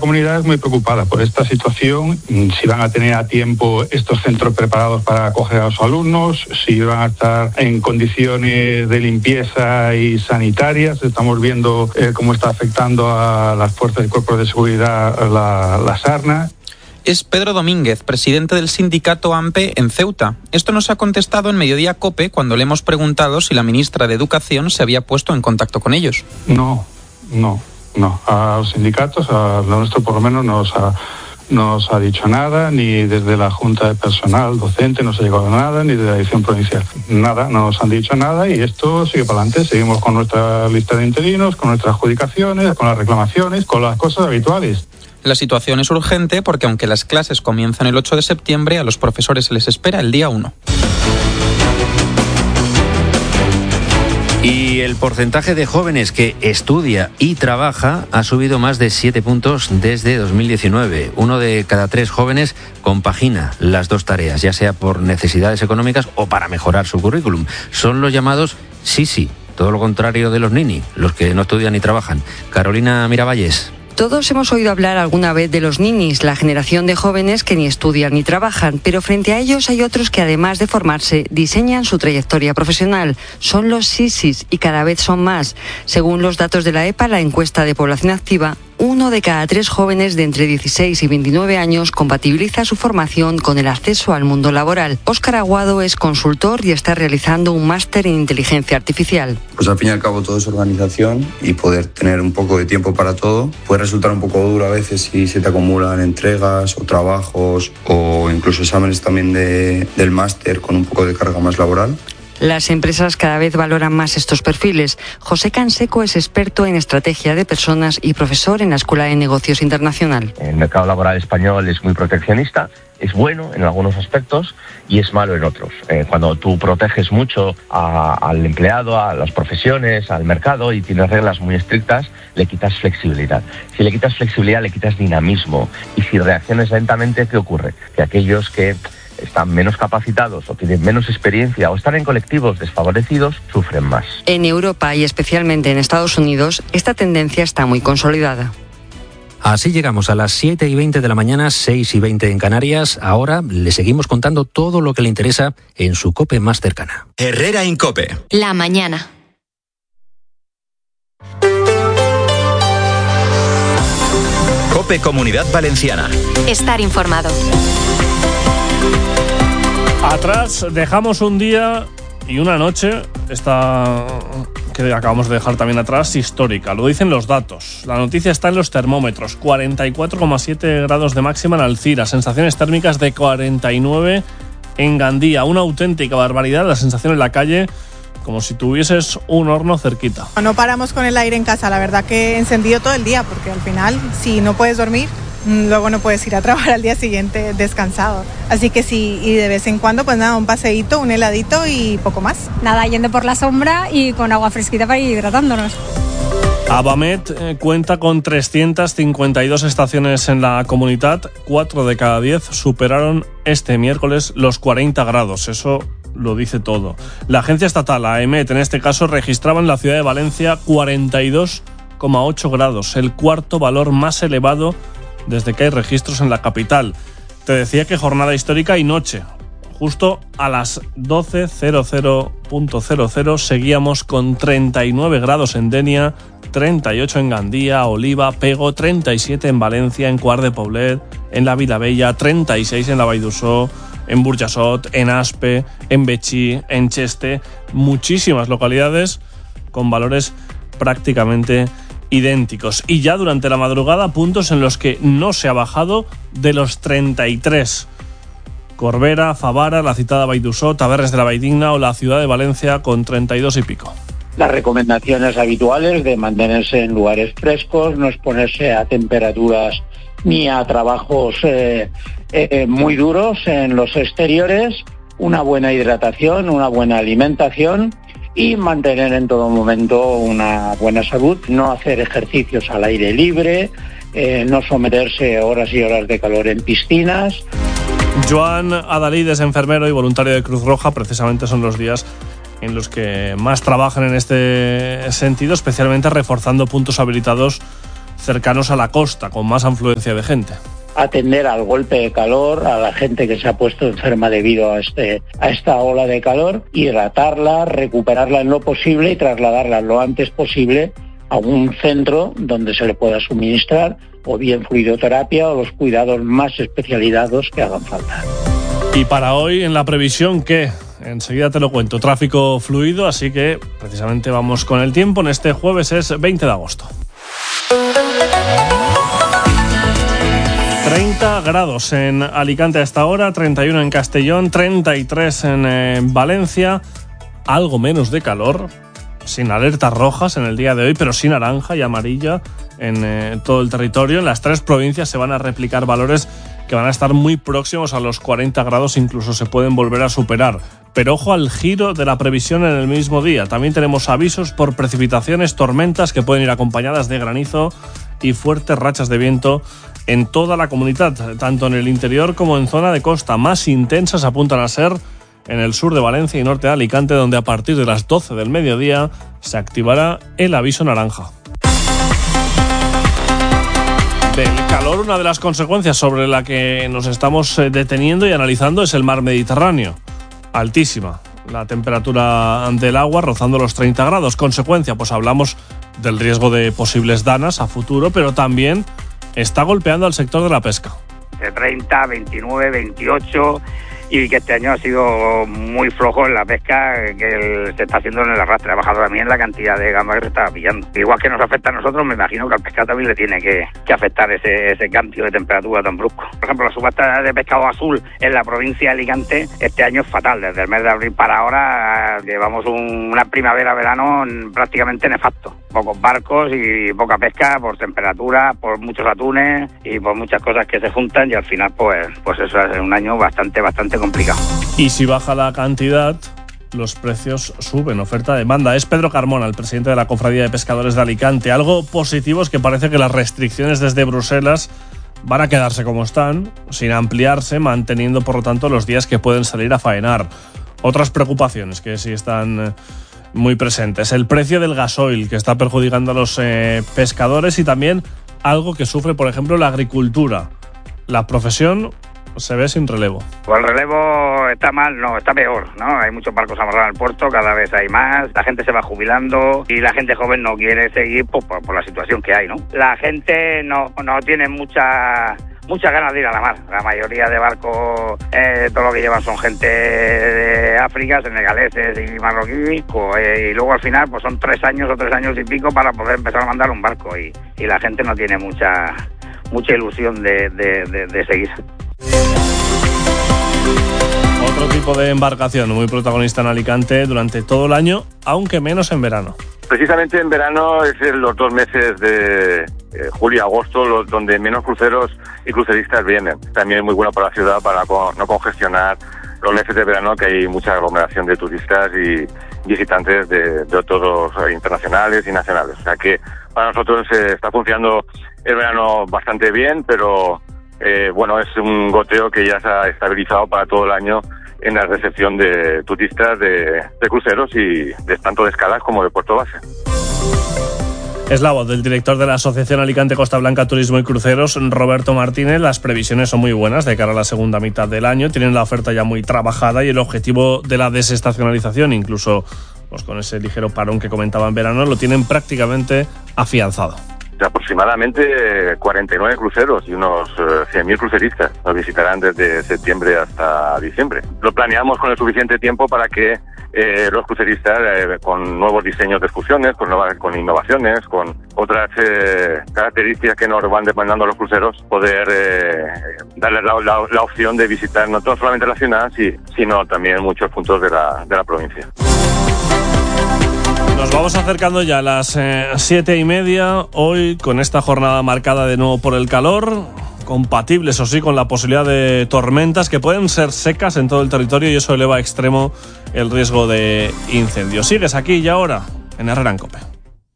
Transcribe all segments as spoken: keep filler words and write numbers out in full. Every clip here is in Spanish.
comunidad es muy preocupada por esta situación, si van a tener a tiempo estos centros preparados para acoger a los alumnos, si van a estar en condiciones de limpieza y sanitarias. Estamos viendo eh, cómo está afectando a las fuerzas y cuerpos de seguridad la, la sarna. Es Pedro Domínguez, presidente del sindicato AMPE en Ceuta. Esto nos ha contestado en Mediodía COPE cuando le hemos preguntado si la ministra de Educación se había puesto en contacto con ellos. No, no, no. A los sindicatos, a lo nuestro por lo menos, no nos ha, no nos ha dicho nada, ni desde la Junta de Personal Docente nos ha llegado nada, ni de la Dirección Provincial. Nada, no nos han dicho nada y esto sigue para adelante. Seguimos con nuestra lista de interinos, con nuestras adjudicaciones, con las reclamaciones, con las cosas habituales. La situación es urgente porque aunque las clases comienzan el ocho de septiembre, a los profesores se les espera el día uno. Y el porcentaje de jóvenes que estudia y trabaja ha subido más de siete puntos desde dos mil diecinueve. Uno de cada tres jóvenes compagina las dos tareas, ya sea por necesidades económicas o para mejorar su currículum. Son los llamados sisi, todo lo contrario de los nini, los que no estudian ni trabajan. Carolina Miravalles. Todos hemos oído hablar alguna vez de los ninis, la generación de jóvenes que ni estudian ni trabajan, pero frente a ellos hay otros que además de formarse, diseñan su trayectoria profesional. Son los sisis y cada vez son más. Según los datos de la EPA, la encuesta de población activa, uno de cada tres jóvenes de entre dieciséis y veintinueve años compatibiliza su formación con el acceso al mundo laboral. Óscar Aguado es consultor y está realizando un máster en inteligencia artificial. Pues al fin y al cabo todo es organización y poder tener un poco de tiempo para todo. Puede resultar un poco duro a veces si se te acumulan entregas o trabajos o incluso exámenes también de, del máster con un poco de carga más laboral. Las empresas cada vez valoran más estos perfiles. José Canseco es experto en estrategia de personas y profesor en la Escuela de Negocios Internacional. El mercado laboral español es muy proteccionista, es bueno en algunos aspectos y es malo en otros. Eh, cuando tú proteges mucho a, al empleado, a las profesiones, al mercado y tienes reglas muy estrictas, le quitas flexibilidad. Si le quitas flexibilidad, le quitas dinamismo. Y si reaccionas lentamente, ¿qué ocurre? Que aquellos que están menos capacitados o tienen menos experiencia o están en colectivos desfavorecidos, sufren más. En Europa y especialmente en Estados Unidos, esta tendencia está muy consolidada. Así llegamos a las siete y veinte de la mañana, seis y veinte en Canarias. Ahora le seguimos contando todo lo que le interesa en su COPE más cercana. Herrera en COPE. La mañana. COPE Comunidad Valenciana. Estar informado. Atrás dejamos un día y una noche, esta que acabamos de dejar también atrás, histórica. Lo dicen los datos. La noticia está en los termómetros. cuarenta y cuatro coma siete grados de máxima en Alcira. Sensaciones térmicas de cuarenta y nueve en Gandía. Una auténtica barbaridad. La sensación en la calle, como si tuvieses un horno cerquita. No paramos con el aire en casa. La verdad que encendido todo el día, porque al final, si no puedes dormir, luego no puedes ir a trabajar al día siguiente descansado. Así que sí, y de vez en cuando, pues nada, un paseíto, un heladito y poco más. Nada, yendo por la sombra y con agua fresquita para ir hidratándonos. Abamet eh, cuenta con trescientas cincuenta y dos estaciones en la comunidad. Cuatro de cada diez superaron este miércoles los cuarenta grados. Eso lo dice todo. La agencia estatal, AEMET, en este caso, registraba en la ciudad de Valencia cuarenta y dos coma ocho grados, el cuarto valor más elevado desde que hay registros en la capital. Te decía que jornada histórica y noche. Justo a las doce cero cero seguíamos con treinta y nueve grados en Denia, treinta y ocho en Gandía, Oliva, Pego, treinta y siete en Valencia, en Quart de Poblet, en la Vilavella, treinta y seis en la Vall d'Uixó, en Burjassot, en Aspe, en Betxí, en Cheste. Muchísimas localidades con valores prácticamente idénticos. Y ya durante la madrugada, puntos en los que no se ha bajado de los treinta y tres. Corbera, Favara, la citada Vall d'Uixó, Tabernes de la Valldigna o la ciudad de Valencia con treinta y dos y pico. Las recomendaciones habituales de mantenerse en lugares frescos, no exponerse a temperaturas ni a trabajos eh, eh, muy duros en los exteriores, una buena hidratación, una buena alimentación y mantener en todo momento una buena salud, no hacer ejercicios al aire libre, eh, no someterse horas y horas de calor en piscinas. Joan Adalides, enfermero y voluntario de Cruz Roja, precisamente son los días en los que más trabajan en este sentido, especialmente reforzando puntos habilitados cercanos a la costa, con más afluencia de gente. Atender al golpe de calor, a la gente que se ha puesto enferma debido a, este, a esta ola de calor, hidratarla, recuperarla en lo posible y trasladarla lo antes posible a un centro donde se le pueda suministrar o bien fluidoterapia o los cuidados más especializados que hagan falta. Y para hoy, en la previsión, ¿qué? Enseguida te lo cuento. Tráfico fluido, así que precisamente vamos con el tiempo. En este jueves es veinte de agosto. treinta grados en Alicante a esta hora, treinta y uno en Castellón, treinta y tres en eh, Valencia, algo menos de calor, sin alertas rojas en el día de hoy, pero sí naranja y amarilla en eh, todo el territorio. En las tres provincias se van a replicar valores que van a estar muy próximos a los cuarenta grados, incluso se pueden volver a superar. Pero ojo al giro de la previsión en el mismo día. También tenemos avisos por precipitaciones, tormentas que pueden ir acompañadas de granizo y fuertes rachas de viento en toda la comunidad, tanto en el interior como en zona de costa. Más intensas apuntan a ser en el sur de Valencia y norte de Alicante, donde a partir de las doce del mediodía se activará el aviso naranja. Del calor, una de las consecuencias sobre la que nos estamos deteniendo y analizando es el mar Mediterráneo. Altísima la temperatura del agua, rozando los treinta grados. Consecuencia, pues hablamos del riesgo de posibles danas a futuro, pero también está golpeando al sector de la pesca. De treinta, veintinueve, veintiocho, y que este año ha sido muy flojo en la pesca que se está haciendo en el arrastre. Ha bajado también la cantidad de gamba que se está pillando. Igual que nos afecta a nosotros, me imagino que al pescado también le tiene que, que afectar ese, ese cambio de temperatura tan brusco. Por ejemplo, la subasta de pescado azul en la provincia de Alicante este año es fatal. Desde el mes de abril para ahora llevamos un, una primavera-verano prácticamente nefasto. Pocos barcos y poca pesca por temperatura, por muchos atunes y por muchas cosas que se juntan, y al final pues, pues eso es un año bastante, bastante complicado. Y si baja la cantidad, los precios suben, oferta-demanda. Es Pedro Carmona, el presidente de la Cofradía de Pescadores de Alicante. Algo positivo es que parece que las restricciones desde Bruselas van a quedarse como están, sin ampliarse, manteniendo por lo tanto los días que pueden salir a faenar. Otras preocupaciones que sí están muy presentes: el precio del gasoil, que está perjudicando a los eh, pescadores, y también algo que sufre, por ejemplo, la agricultura. La profesión se ve sin relevo. Pues el relevo está mal, no, está peor, ¿no? Hay muchos barcos amarrados al puerto, cada vez hay más, la gente se va jubilando y la gente joven no quiere seguir pues, por, por la situación que hay, ¿no? La gente no, no tiene mucha... muchas ganas de ir a la mar. La mayoría de barcos, eh, todo lo que llevan son gente de África, senegaleses y marroquíes, eh, y luego al final pues son tres años o tres años y pico para poder empezar a mandar un barco, y, y la gente no tiene mucha mucha ilusión de, de, de, de seguir. Otro tipo de embarcación muy protagonista en Alicante durante todo el año, aunque menos en verano. Precisamente en verano es en los dos meses de eh, julio y agosto los, donde menos cruceros y cruceristas vienen. También es muy bueno para la ciudad para con, no congestionar los meses de verano, que hay mucha aglomeración de turistas y visitantes de, de todos eh, internacionales y nacionales. O sea que para nosotros eh, está funcionando el verano bastante bien, pero eh, bueno, es un goteo que ya se ha estabilizado para todo el año en la recepción de turistas de, de cruceros y de tanto de escalas como de puerto base. Es la voz del director de la Asociación Alicante Costa Blanca Turismo y Cruceros, Roberto Martínez. Las previsiones son muy buenas de cara a la segunda mitad del año. Tienen la oferta ya muy trabajada y el objetivo de la desestacionalización, incluso pues con ese ligero parón que comentaba en verano, lo tienen prácticamente afianzado. De aproximadamente cuarenta y nueve cruceros y unos eh, cien mil cruceristas nos visitarán desde septiembre hasta diciembre. Lo planeamos con el suficiente tiempo para que eh, los cruceristas, eh, con nuevos diseños de excursiones, con, nuevas, con innovaciones, con otras eh, características que nos van demandando los cruceros, poder eh, darles la, la, la opción de visitar no solamente la ciudad, sí, sino también muchos puntos de la, de la provincia. Nos vamos acercando ya a las eh, siete y media, hoy con esta jornada marcada de nuevo por el calor, compatible eso sí con la posibilidad de tormentas que pueden ser secas en todo el territorio, y eso eleva a extremo el riesgo de incendios. Sigues aquí y ahora en Herrera en COPE.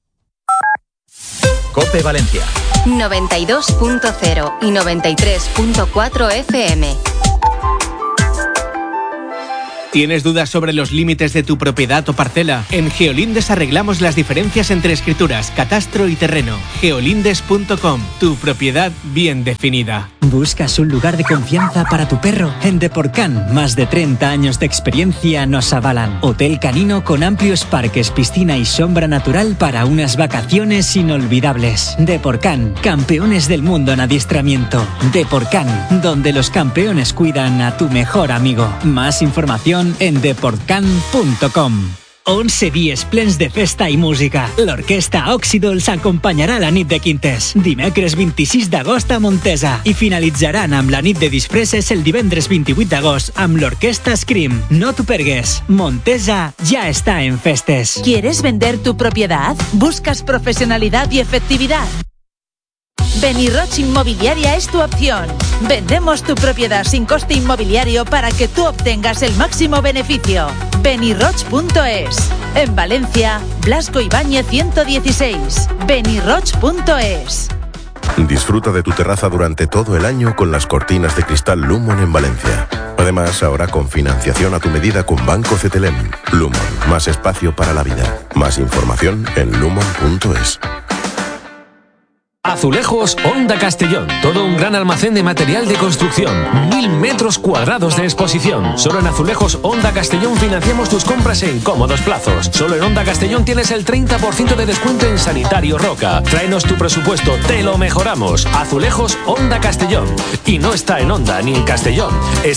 COPE Valencia noventa y dos punto cero y noventa y tres punto cuatro F M. ¿Tienes dudas sobre los límites de tu propiedad o parcela? En Geolindes arreglamos las diferencias entre escrituras, catastro y terreno. geolindes punto com, tu propiedad bien definida. ¿Buscas un lugar de confianza para tu perro? En Deporcan, más de treinta años de experiencia nos avalan. Hotel canino con amplios parques, piscina y sombra natural para unas vacaciones inolvidables. Deporcan, campeones del mundo en adiestramiento. Deporcan, donde los campeones cuidan a tu mejor amigo. Más información en deportcan punto com. onze dies plens de festa i música. L'Orquestra Òxidols acompanyarà la nit de Quintes. Dimecres vint-i-sis d'agost a Montesa. I finalitzaran amb la nit de disfresses el divendres vint-i-vuit d'agost amb l'Orquestra Scream. No t'ho pergues. Montesa ya está en festes. ¿Quieres vender tu propiedad? ¿Buscas profesionalidad y efectividad? Beniroch Inmobiliaria es tu opción. Vendemos tu propiedad sin coste inmobiliario para que tú obtengas el máximo beneficio. Beniroch punto es. En Valencia, Blasco Ibáñez ciento dieciséis. Beniroch punto es. Disfruta de tu terraza durante todo el año con las cortinas de cristal Lumon en Valencia. Además, ahora con financiación a tu medida con Banco Cetelem. Lumon, más espacio para la vida. Más información en lumon punto es. Azulejos Onda Castellón. Todo un gran almacén de material de construcción. Mil metros cuadrados de exposición. Solo en Azulejos Onda Castellón financiamos tus compras en cómodos plazos. Solo en Onda Castellón tienes el treinta por ciento de descuento en Sanitario Roca. Tráenos tu presupuesto, te lo mejoramos. Azulejos Onda Castellón. Y no está en Onda ni en Castellón. Está